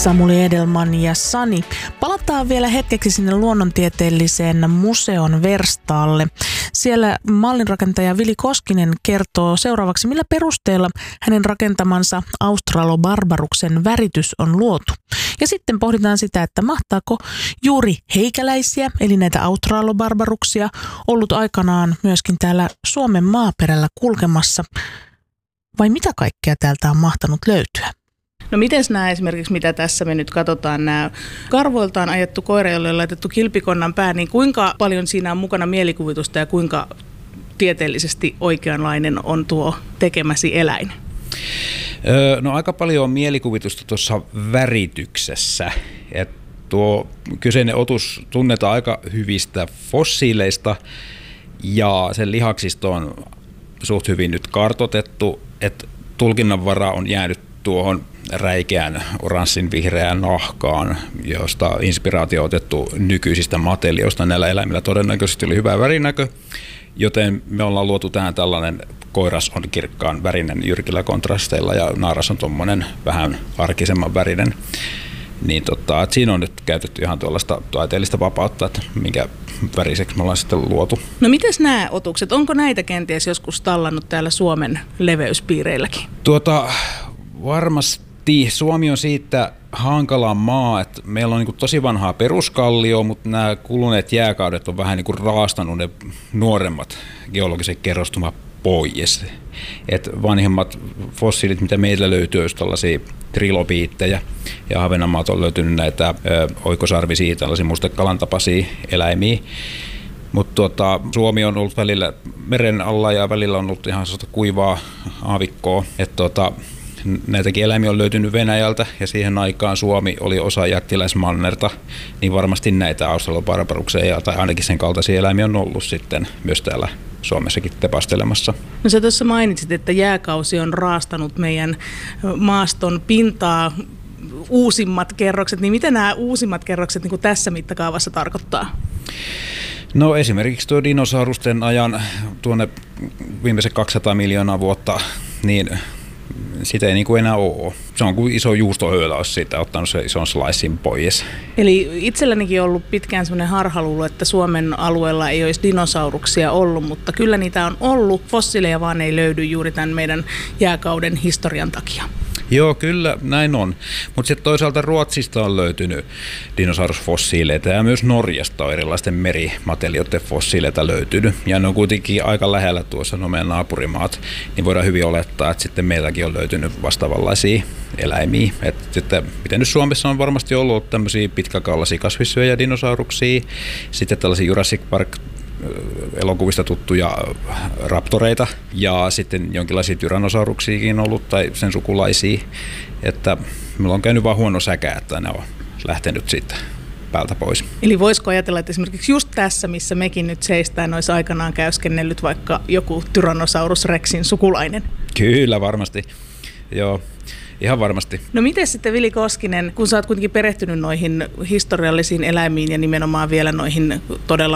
Samuli Edelman ja Sani. Palataan vielä hetkeksi sinne luonnontieteellisen museon verstaalle. Siellä mallinrakentaja Vili Koskinen kertoo seuraavaksi, millä perusteella hänen rakentamansa australobarbaruksen väritys on luotu. Ja sitten pohditaan sitä, että mahtaako juuri heikäläisiä, eli näitä australobarbaruksia, ollut aikanaan myöskin täällä Suomen maaperällä kulkemassa. Vai mitä kaikkea täältä on mahtanut löytyä? No mites nämä esimerkiksi, mitä tässä me nyt katsotaan, nämä karvoiltaan ajettu koira, jolle on laitettu kilpikonnan pää, niin kuinka paljon siinä on mukana mielikuvitusta ja kuinka tieteellisesti oikeanlainen on tuo tekemäsi eläin? No aika paljon on mielikuvitusta tuossa värityksessä. Et tuo kyseinen otus tunnetaan aika hyvistä fossiileista ja sen lihaksisto on suht hyvin nyt kartoitettu, että tulkinnanvara on jäänyt tuohon räikeään oranssin vihreään nahkaan, josta inspiraatio on otettu nykyisistä matelioista. Näillä eläimillä todennäköisesti oli hyvä värinäkö, joten me ollaan luotu tähän tällainen, koiras on kirkkaan värinen jyrkillä kontrasteilla ja naaras on tuommoinen vähän arkisemman värinen. Niin että siinä on nyt käytetty ihan tuollaista taiteellista vapautta, että minkä väriseksi me ollaan sitten luotu. No mites nämä otukset, onko näitä kenties joskus tallannut täällä Suomen leveyspiireilläkin? Varmasti. Suomi on siitä hankala maa, että meillä on niin kuin tosi vanhaa peruskallio, mutta nämä kuluneet jääkaudet on vähän niin kuin raastanut ne nuoremmat geologiset kerrostumat pois. Et vanhimmat fossiilit, mitä meillä löytyy, on tällaisia trilobiittejä, ja Ahvenanmaalta on löytynyt näitä oikosarvisia, tällaisia mustekalan tapaisia eläimiä. Mutta Suomi on ollut välillä meren alla ja välillä on ollut ihan kuivaa aavikkoa. Näitäkin eläimiä on löytynyt Venäjältä ja siihen aikaan Suomi oli osa jättiläismannerta, niin varmasti näitä australobarbaruksia tai ainakin sen kaltaisia eläimiä on ollut sitten myös täällä Suomessakin tepastelemassa. No sä tuossa mainitsit, että jääkausi on raastanut meidän maaston pintaa, uusimmat kerrokset, niin mitä nämä uusimmat kerrokset niin kuin tässä mittakaavassa tarkoittaa? No esimerkiksi tuo dinosaurusten ajan tuonne viimeiset 200 miljoonaa vuotta, niin sitä ei niin kuin enää ole. Se on kuin iso juustohöylä, olisi siitä ottanut se ison slicein pois. Eli itsellänikin on ollut pitkään sellainen harhaluulo, että Suomen alueella ei olisi dinosauruksia ollut, mutta kyllä niitä on ollut. Fossiileja vaan ei löydy juuri tämän meidän jääkauden historian takia. Joo, kyllä näin on. Mutta sitten toisaalta Ruotsista on löytynyt dinosaurusfossiileita ja myös Norjasta on erilaisten merimaterioiden fossiileita löytynyt. Ja ne on kuitenkin aika lähellä tuossa meidän naapurimaat, niin voidaan hyvin olettaa, että sitten meilläkin on löytynyt vastaavanlaisia eläimiä. Sitten, miten nyt Suomessa on varmasti ollut tämmöisiä pitkäkaulaisia kasvissyöjädinosauruksia, sitten tällaisia Jurassic Park elokuvista tuttuja raptoreita ja sitten jonkinlaisia tyrannosauruksiakin ollut tai sen sukulaisia, että meillä on käynyt vaan huono säkä, että ne on lähtenyt siitä päältä pois. Eli voisiko ajatella, että esimerkiksi just tässä, missä mekin nyt seistään, olisi aikanaan käyskennellyt vaikka joku Tyrannosaurus Rexin sukulainen? Kyllä, varmasti. Joo. Ihan varmasti. No miten sitten Vili Koskinen, kun sä oot kuitenkin perehtynyt noihin historiallisiin eläimiin ja nimenomaan vielä noihin todella